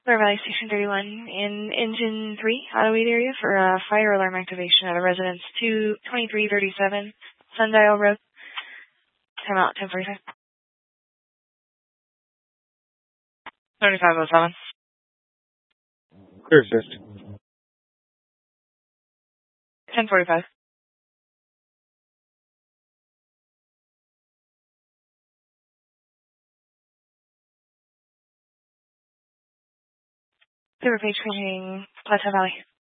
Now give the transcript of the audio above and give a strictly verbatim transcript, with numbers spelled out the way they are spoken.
Clear Valley Station thirty-one in Engine three, Autoweight area for uh, fire alarm activation at a residence two twenty-three thirty-seven Sundial Road. Time out, ten forty-five. seventy-five oh seven. Clear assist. ten forty-five. Clear Page Paging Plateau Valley.